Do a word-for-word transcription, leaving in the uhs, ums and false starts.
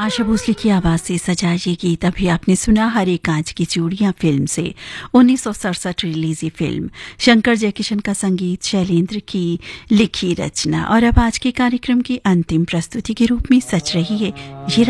आशा भोसले की आवाज से सजा ये गीत अभी आपने सुना हरे कांच की चूड़ियां फिल्म से। उन्नीस सौ सड़सठ रिलीज फिल्म, शंकर जयकिशन का संगीत, शैलेंद्र की लिखी रचना। और अब आज के कार्यक्रम की अंतिम प्रस्तुति के रूप में सच रही है ये